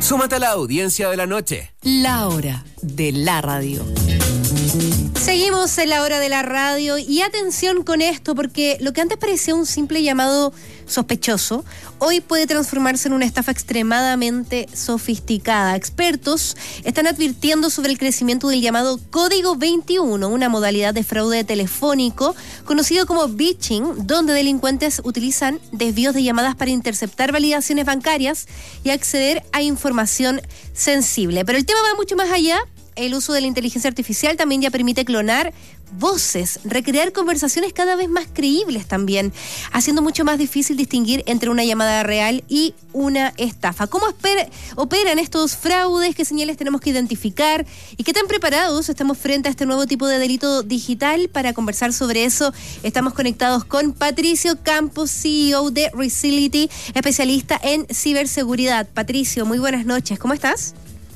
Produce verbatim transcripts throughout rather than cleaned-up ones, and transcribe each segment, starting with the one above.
Súmate a la audiencia de la noche. La hora de la radio. Seguimos en la hora de la radio y atención con esto, porque lo que antes parecía un simple llamado sospechoso, hoy puede transformarse en una estafa extremadamente sofisticada. Expertos están advirtiendo sobre el crecimiento del llamado Código veintiuno, una modalidad de fraude telefónico conocido como phishing, donde delincuentes utilizan desvíos de llamadas para interceptar validaciones bancarias y acceder a información sensible. Pero el tema va mucho más allá. El uso de la inteligencia artificial también ya permite clonar voces, recrear conversaciones cada vez más creíbles también, haciendo mucho más difícil distinguir entre una llamada real y una estafa. ¿Cómo esper- operan estos fraudes? ¿Qué señales tenemos que identificar? ¿Y qué tan preparados estamos frente a este nuevo tipo de delito digital? Para conversar sobre eso, estamos conectados con Patricio Campos, C E O de Resility, especialista en ciberseguridad. Patricio, muy buenas noches. ¿Cómo estás?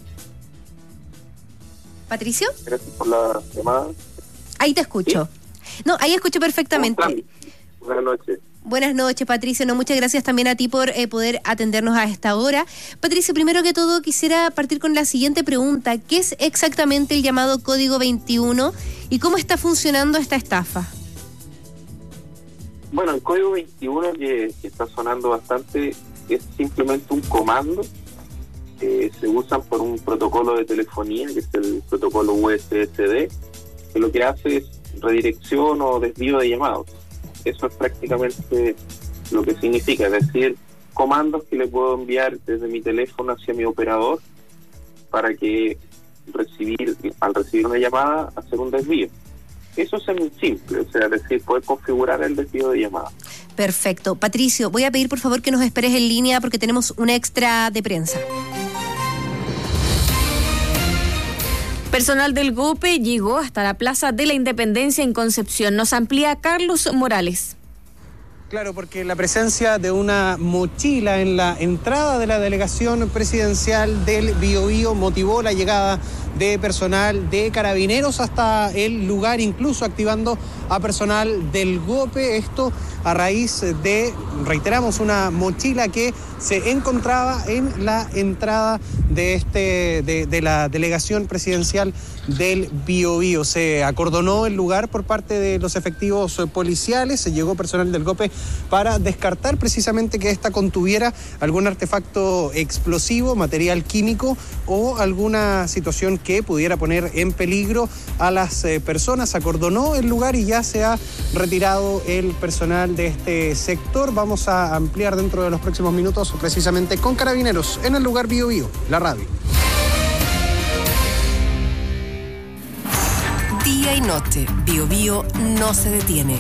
¿Patricio? Gracias por la llamada. Ahí te escucho. ¿Sí? No, ahí escucho perfectamente. Buenas noches. Buenas noches, Patricio. No, muchas gracias también a ti por eh, poder atendernos a esta hora. Patricio, primero que todo quisiera partir con la siguiente pregunta. ¿Qué es exactamente el llamado Código veintiuno y cómo está funcionando esta estafa? Bueno, el Código veintiuno, que, que está sonando bastante, es simplemente un comando. Eh, se usan por un protocolo de telefonía, que es el protocolo U S S D, que lo que hace es redirección o desvío de llamados. Eso es prácticamente lo que significa, es decir, comandos que le puedo enviar desde mi teléfono hacia mi operador para que recibir, al recibir una llamada, hacer un desvío. Eso es muy simple, o sea, es decir, poder configurar el desvío de llamada. Perfecto. Patricio, voy a pedir por favor que nos esperes en línea porque tenemos un extra de prensa. Personal del GOPE llegó hasta la Plaza de la Independencia en Concepción. Nos amplía Carlos Morales. Claro, porque la presencia de una mochila en la entrada de la delegación presidencial del Biobío motivó la llegada de personal de Carabineros hasta el lugar, incluso activando a personal del GOPE. Esto a raíz de, reiteramos, una mochila que se encontraba en la entrada de este de, de la delegación presidencial del Biobío. Se acordonó el lugar por parte de los efectivos policiales, se llegó personal del GOPE para descartar precisamente que esta contuviera algún artefacto explosivo, material químico o alguna situación que pudiera poner en peligro a las eh, personas. Acordonó el lugar y ya se ha retirado el personal de este sector. Vamos a ampliar dentro de los próximos minutos precisamente con Carabineros en el lugar Biobío, la radio. Día y noche, Biobío no se detiene.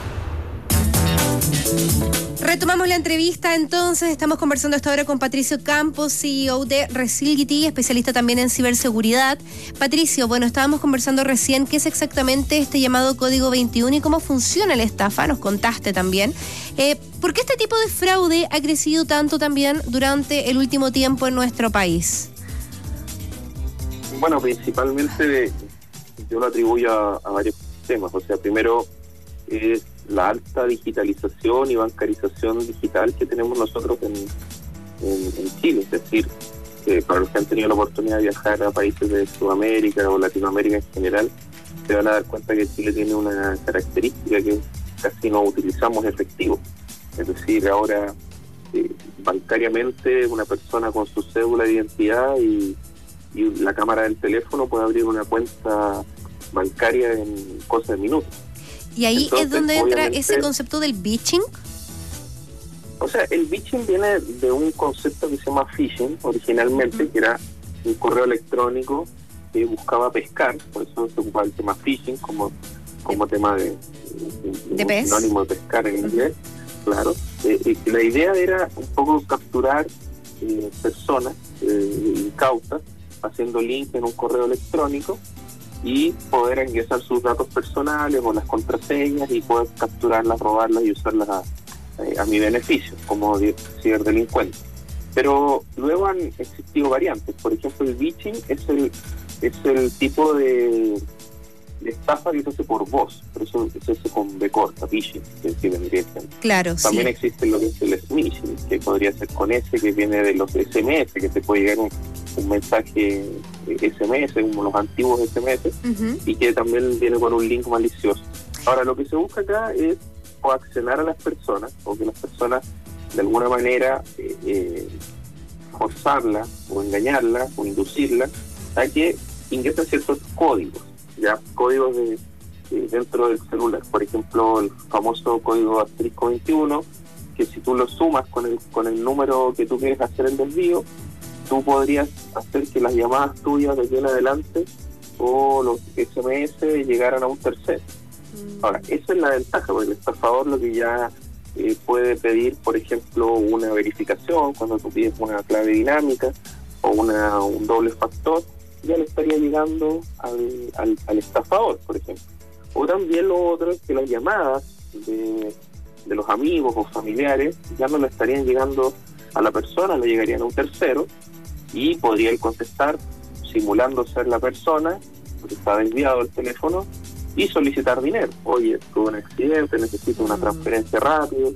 Retomamos la entrevista, entonces estamos conversando hasta ahora con Patricio Campos, C E O de Resility, especialista también en ciberseguridad. Patricio, bueno, estábamos conversando recién qué es exactamente este llamado Código veintiuno y cómo funciona la estafa, nos contaste también. Eh, ¿Por qué este tipo de fraude ha crecido tanto también durante el último tiempo en nuestro país? Bueno, principalmente yo lo atribuyo a, a varios temas. O sea, primero es la alta digitalización y bancarización digital que tenemos nosotros en, en, en Chile. Es decir, que para los que han tenido la oportunidad de viajar a países de Sudamérica o Latinoamérica en general, se van a dar cuenta que Chile tiene una característica que casi no utilizamos efectivo. Es decir, ahora eh, bancariamente una persona con su cédula de identidad y, y la cámara del teléfono puede abrir una cuenta bancaria en cosa de minutos. Y ahí Entonces, es donde entra ese obviamente, concepto del phishing. O sea, el phishing viene de un concepto que se llama phishing originalmente, uh-huh. que era un correo electrónico que buscaba pescar, por eso se ocupa el tema phishing como, como de, tema de, de, de pez. sinónimo de pescar en uh-huh. inglés, claro. Eh, y la idea era un poco capturar eh, personas eh, incautas haciendo link en un correo electrónico y poder ingresar sus datos personales o las contraseñas y poder capturarlas, robarlas y usarlas a, eh, a mi beneficio como ciberdelincuente. Pero luego han existido variantes. Por ejemplo, el phishing es el es el tipo de estafa que se hace por voz, pero eso se hace con B corta, phishing, que, que vendría siendo. Claro, También sí. existe lo que es el smishing, que podría ser con S, que viene de los S M S, que te puede llegar un, un mensaje S M S, como los antiguos S M S, Ujú. y que también viene con un link malicioso. Ahora, lo que se busca acá es coaccionar a las personas, o que las personas de alguna manera eh, eh, forzarlas, o engañarlas, o inducirlas a que ingresen ciertos códigos, ya códigos de, de dentro del celular. Por ejemplo, el famoso código asterisco veintiuno, que si tú lo sumas con el con el número que tú quieres hacer el desvío, tú podrías hacer que las llamadas tuyas de aquí en adelante o los S M S llegaran a un tercero. Ahora, esa es la ventaja, porque el estafador lo que ya eh, puede pedir, por ejemplo, una verificación cuando tú pides una clave dinámica o una un doble factor, ya le estaría llegando al, al, al estafador, por ejemplo. O también lo otro es que las llamadas de, de los amigos o familiares ya no le estarían llegando a la persona, le llegarían a un tercero y podría él contestar simulando ser la persona, porque está desviado el teléfono, y solicitar dinero. Oye, tuve un accidente, necesito una transferencia rápida,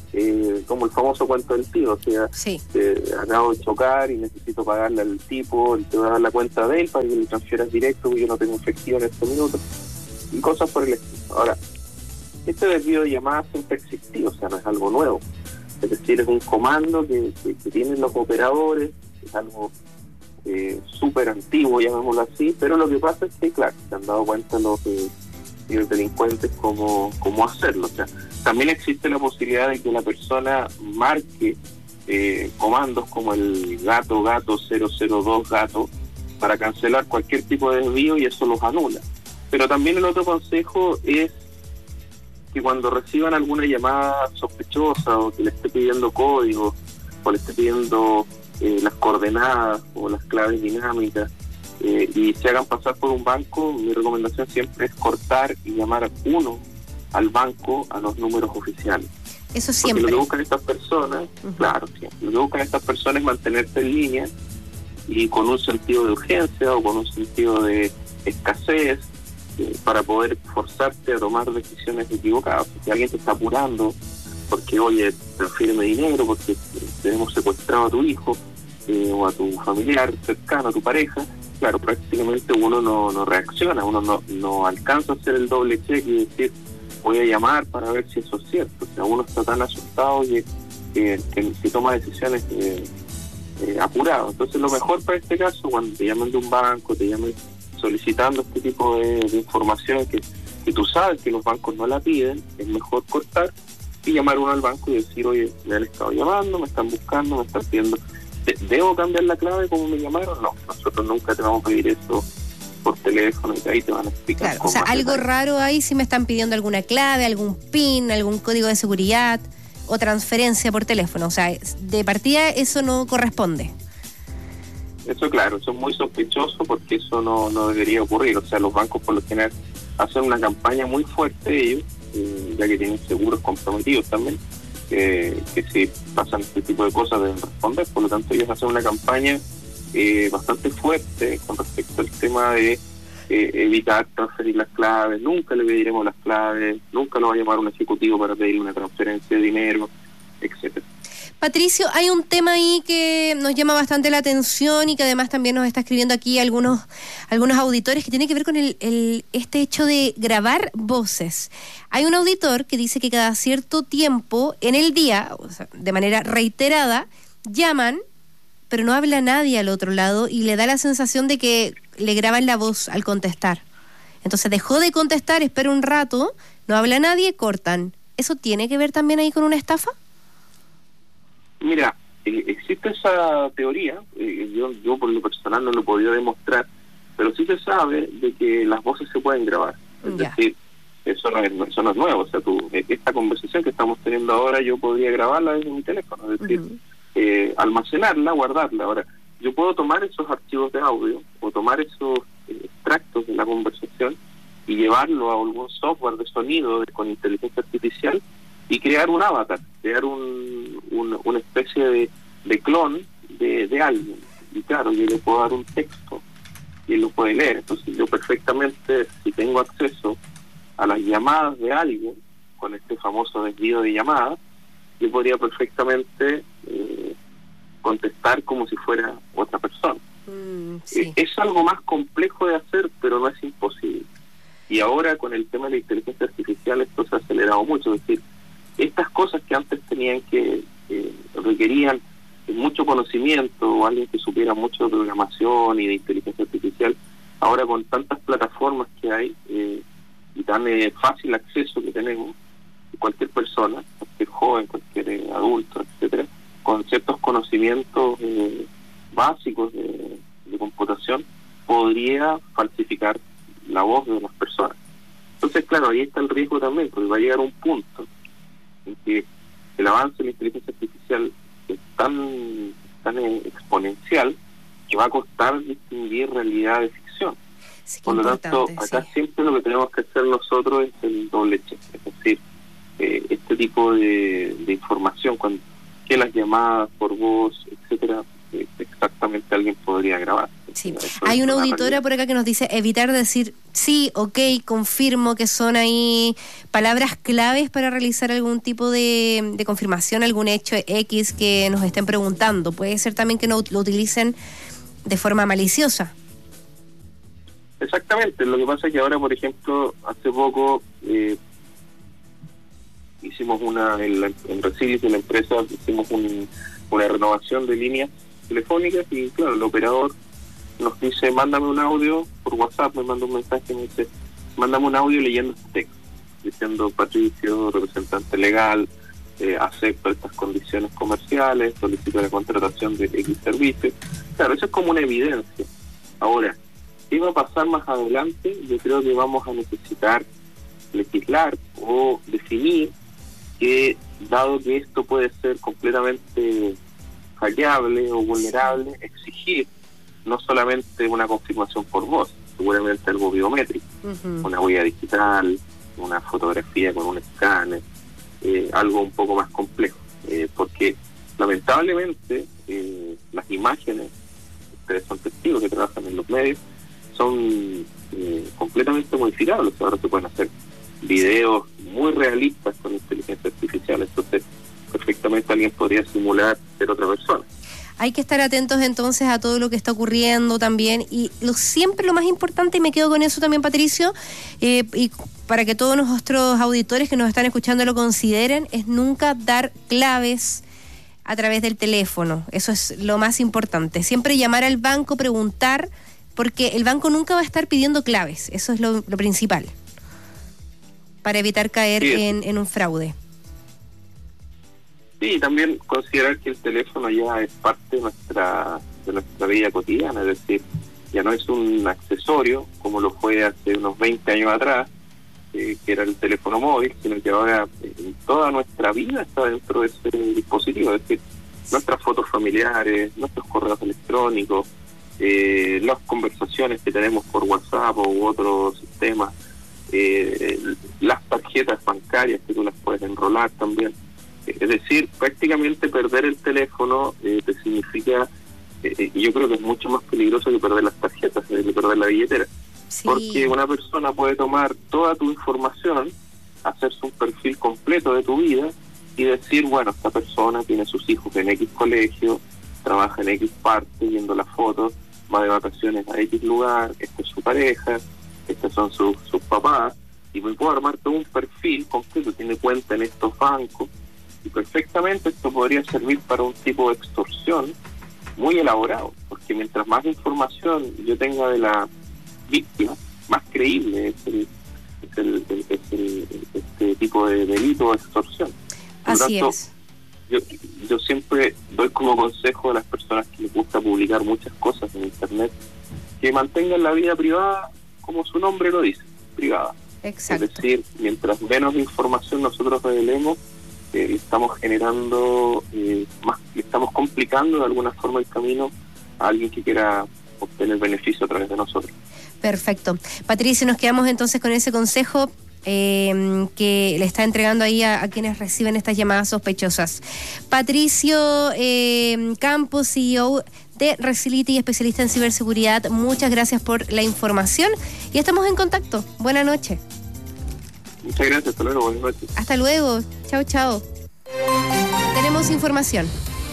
eh, como el famoso cuento del tío, o sea, Sí. eh, acabo de chocar y necesito pagarle al tipo, él te va a dar la cuenta de él para que le transfieras directo, porque yo no tengo efectivo en este minuto, y cosas por el estilo. Ahora, este desvío de llamadas siempre existió, o sea, no es algo nuevo. Es decir, es un comando que, que, que tienen los operadores, es algo eh, súper antiguo, llamémoslo así, pero lo que pasa es que, claro, se han dado cuenta los, eh, los delincuentes cómo, cómo hacerlo. O sea, también existe la posibilidad de que la persona marque eh, comandos como el gato, gato, cero cero dos gato, para cancelar cualquier tipo de desvío y eso los anula. Pero también el otro consejo es que cuando reciban alguna llamada sospechosa o que le esté pidiendo código o le esté pidiendo eh, las coordenadas o las claves dinámicas eh, y se hagan pasar por un banco, mi recomendación siempre es cortar y llamar uno al banco a los números oficiales. Eso Porque siempre. lo que buscan estas personas, Uh-huh. claro, sí, lo que buscan estas personas es mantenerse en línea y con un sentido de urgencia o con un sentido de escasez, eh, para poder forzarte a tomar decisiones equivocadas. Si alguien te está apurando porque, oye, transfíreme dinero porque tenemos secuestrado a tu hijo eh, o a tu familiar cercano, a tu pareja, claro, prácticamente uno no, no reacciona, uno no, no alcanza a hacer el doble cheque y decir, voy a llamar para ver si eso es cierto. O sea, uno está tan asustado que, que, que, que toma decisiones eh, eh, apurado. Entonces, lo mejor para este caso, cuando te llamen de un banco, te llamen solicitando este tipo de, de información que, que tú sabes que los bancos no la piden, es mejor cortar y llamar uno al banco y decir, oye, me han estado llamando, me están buscando, me están pidiendo, ¿debo cambiar la clave como me llamaron? No, nosotros nunca te vamos a pedir eso por teléfono y ahí te van a explicar. Claro, o sea, algo detalle. raro ahí si me están pidiendo alguna clave, algún PIN, algún código de seguridad o transferencia por teléfono. O sea, de partida eso no corresponde. Eso, claro, eso es muy sospechoso porque eso no, no debería ocurrir. O sea, los bancos por lo general hacen una campaña muy fuerte ellos, eh, ya que tienen seguros comprometidos también, eh, que si pasan este tipo de cosas deben responder. Por lo tanto, ellos hacen una campaña eh, bastante fuerte con respecto al tema de eh, evitar transferir las claves. Nunca le pediremos las claves, nunca lo va a llamar un ejecutivo para pedir una transferencia de dinero, etcétera. Patricio, hay un tema ahí que nos llama bastante la atención y que además también nos está escribiendo aquí algunos algunos auditores, que tiene que ver con el, el este hecho de grabar voces. Hay un auditor que dice que cada cierto tiempo en el día, o sea, de manera reiterada, llaman, pero no habla nadie al otro lado y le da la sensación de que le graban la voz al contestar. Entonces dejó de contestar, espera un rato, no habla nadie, cortan. ¿Eso tiene que ver también ahí con una estafa? Mira, eh, existe esa teoría, eh, yo, yo por lo personal no lo he podido demostrar, pero sí se sabe de que las voces se pueden grabar. Es Ya. decir, eso no, es, eso no es nuevo. O sea, tú, esta conversación que estamos teniendo ahora, yo podría grabarla desde mi teléfono, es decir, Uh-huh. eh, almacenarla, guardarla. Ahora, yo puedo tomar esos archivos de audio o tomar esos eh, extractos de la conversación y llevarlo a algún software de sonido de, con inteligencia artificial y crear un avatar, crear un, un, una especie de, de clon de, de alguien. Y claro, yo le puedo dar un texto y él lo puede leer. Entonces yo perfectamente, si tengo acceso a las llamadas de alguien, con este famoso desvío de llamadas, yo podría perfectamente eh, contestar como si fuera otra persona. Mm, sí. eh, es algo más complejo de hacer, pero no es imposible. Y ahora con el tema de la inteligencia artificial esto se ha acelerado mucho. Es decir, estas cosas que antes tenían que eh, requerían mucho conocimiento o alguien que supiera mucho de programación y de inteligencia artificial, ahora con tantas plataformas que hay eh, y tan eh, fácil acceso que tenemos, cualquier persona, cualquier joven, cualquier eh, adulto, etcétera, con ciertos conocimientos eh, básicos de, de computación, podría falsificar la voz de las personas. Entonces, claro, ahí está el riesgo también, porque va a llegar un punto en que el avance de la inteligencia artificial es tan, tan eh, exponencial que va a costar distinguir realidad de ficción. Sí, por lo tanto, acá sí. siempre lo que tenemos que hacer nosotros es el doble check, es decir, eh, este tipo de, de información, cuando que las llamadas por voz, etcétera, eh, exactamente alguien podría grabar. Sí. Eso Hay es una una auditora realidad. por acá que nos dice evitar decir sí, ok, confirmo, que son ahí palabras claves para realizar algún tipo de, de confirmación, algún hecho X que nos estén preguntando. Puede ser también que no lo utilicen de forma maliciosa. Exactamente, lo que pasa es que ahora, por ejemplo, hace poco eh, hicimos una, en, la, en Resilis de la empresa, hicimos un, una renovación de líneas telefónicas y claro, el operador nos dice, mándame un audio por WhatsApp, me manda un mensaje, me dice, mándame un audio leyendo este texto, diciendo Patricio, representante legal, eh, acepto estas condiciones comerciales, solicito la contratación de X servicios. Claro, eso es como una evidencia. Ahora, ¿qué va a pasar más adelante? Yo creo que vamos a necesitar legislar o definir que, dado que esto puede ser completamente hackeable o vulnerable, exigir no solamente una confirmación por voz, seguramente algo biométrico, Uh-huh. una huella digital, una fotografía con un escáner, eh, algo un poco más complejo, eh, porque lamentablemente eh, las imágenes, ustedes son testigos que trabajan en los medios, son eh, completamente modificables. Ahora se pueden hacer videos muy realistas con inteligencia artificial, entonces perfectamente alguien podría simular ser otra persona. Hay que estar atentos entonces a todo lo que está ocurriendo también y lo, siempre lo más importante, y me quedo con eso también, Patricio, eh, y para que todos nuestros auditores que nos están escuchando lo consideren, es nunca dar claves a través del teléfono. Eso es lo más importante. Siempre llamar al banco, preguntar, porque el banco nunca va a estar pidiendo claves. Eso es lo, lo principal, para evitar caer Sí. en, en un fraude. Sí, y también considerar que el teléfono ya es parte de nuestra de nuestra vida cotidiana, es decir, ya no es un accesorio como lo fue hace unos veinte años atrás, eh, que era el teléfono móvil, sino que ahora eh, toda nuestra vida está dentro de ese dispositivo, es decir, nuestras fotos familiares, nuestros correos electrónicos, eh, las conversaciones que tenemos por WhatsApp u otros sistemas, eh, las tarjetas bancarias que tú las puedes enrolar también. Es decir, prácticamente perder el teléfono eh, te significa, eh, yo creo que es mucho más peligroso que perder las tarjetas, que perder la billetera. Sí. Porque una persona puede tomar toda tu información, hacerse un perfil completo de tu vida y decir, bueno, esta persona tiene sus hijos en X colegio, trabaja en X parte, viendo las fotos, va de vacaciones a X lugar, esta es su pareja, estos son sus, sus papás, y me puedo armar todo un perfil completo, tiene cuenta en estos bancos, y perfectamente esto podría servir para un tipo de extorsión muy elaborado, porque mientras más información yo tenga de la víctima, más creíble es el, es el, el, es el este tipo de delito o extorsión. Por lo Así tanto, es. Yo, yo siempre doy como consejo a las personas que les gusta publicar muchas cosas en internet que mantengan la vida privada como su nombre lo dice, privada. Exacto. Es decir, mientras menos información nosotros revelemos, eh, estamos generando eh, más, estamos complicando de alguna forma el camino a alguien que quiera obtener beneficio a través de nosotros. Perfecto. Patricio, nos quedamos entonces con ese consejo. eh, que le está entregando ahí a, a quienes reciben estas llamadas sospechosas. Patricio eh, Campos, C E O de Resility y especialista en ciberseguridad, muchas gracias por la información y estamos en contacto. Buenas noches. Muchas gracias, hasta luego, buenas noches. Hasta luego, chao, chao. Tenemos información.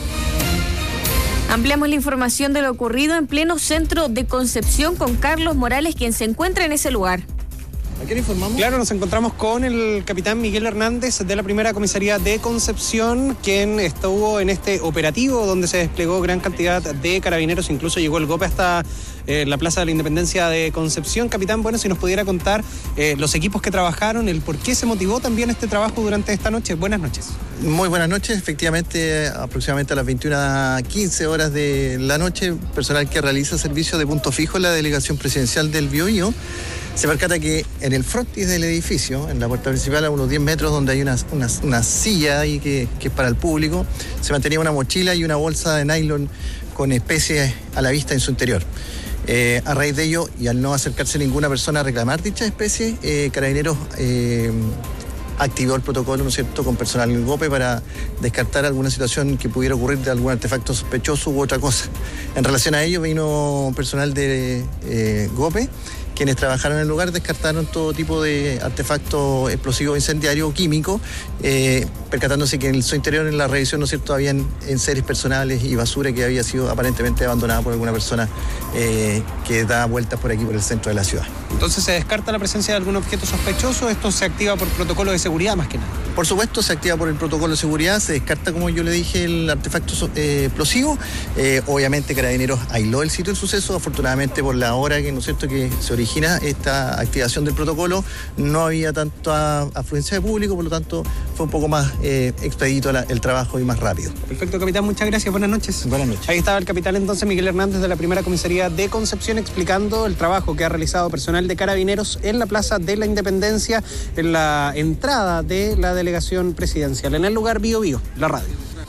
Ampliamos la información de lo ocurrido en pleno centro de Concepción con Carlos Morales, quien se encuentra en ese lugar. ¿A quién informamos? Claro, nos encontramos con el capitán Miguel Hernández de la primera comisaría de Concepción, quien estuvo en este operativo donde se desplegó gran cantidad de carabineros, incluso llegó el GOPE hasta eh, la Plaza de la Independencia de Concepción. Capitán, bueno, si nos pudiera contar eh, los equipos que trabajaron, el por qué se motivó también este trabajo durante esta noche. Buenas noches. Muy buenas noches, efectivamente aproximadamente a las veintiuna quince horas de la noche, personal que realiza servicio de punto fijo en la delegación presidencial del Biobío se percata que en el frontis del edificio, en la puerta principal a unos diez metros donde hay una, una, una silla ahí que, que es para el público, se mantenía una mochila y una bolsa de nylon con especies a la vista en su interior. Eh, a raíz de ello, y al no acercarse ninguna persona a reclamar dicha especie, eh, Carabineros eh, activó el protocolo, ¿no es cierto?, con personal del GOPE para descartar alguna situación que pudiera ocurrir de algún artefacto sospechoso u otra cosa. En relación a ello, vino personal de eh, GOPE, quienes trabajaron en el lugar, descartaron todo tipo de artefacto explosivo, incendiario o químico, eh, percatándose que en su interior, en la revisión, ¿no es cierto?, habían enseres personales y basura que había sido aparentemente abandonada por alguna persona eh, que da vueltas por aquí, por el centro de la ciudad. Entonces, ¿se descarta la presencia de algún objeto sospechoso? ¿Esto se activa por protocolo de seguridad más que nada? Por supuesto, se activa por el protocolo de seguridad, se descarta, como yo le dije, el artefacto eh, explosivo. Eh, obviamente, Carabineros aisló el sitio del suceso. Afortunadamente, por la hora que, ¿no es cierto?, que se origina esta activación del protocolo, no había tanta afluencia de público, por lo tanto, fue un poco más eh, expedito la, el trabajo y más rápido. Perfecto, capitán, muchas gracias. Buenas noches. Buenas noches. Ahí estaba el capitán entonces Miguel Hernández de la primera comisaría de Concepción explicando el trabajo que ha realizado personal de Carabineros en la Plaza de la Independencia, en la entrada de la delegación presidencial, en el lugar Biobío, la radio.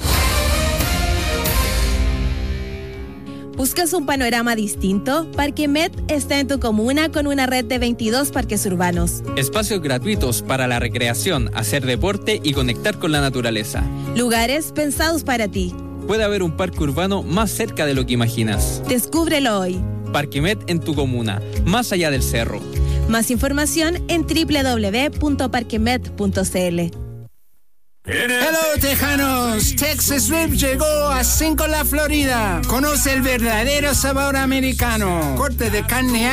¿Buscas un panorama distinto? Parquemet está en tu comuna con una red de veintidós parques urbanos. Espacios gratuitos para la recreación, hacer deporte y conectar con la naturaleza. Lugares pensados para ti. Puede haber un parque urbano más cerca de lo que imaginas. Descúbrelo hoy. Parquemet en tu comuna, más allá del cerro. Más información en doble u doble u doble u punto parquemet punto c l. Hello, tejanos. Texas Rib llegó a Cinco La Florida. Conoce el verdadero sabor americano. Corte de carne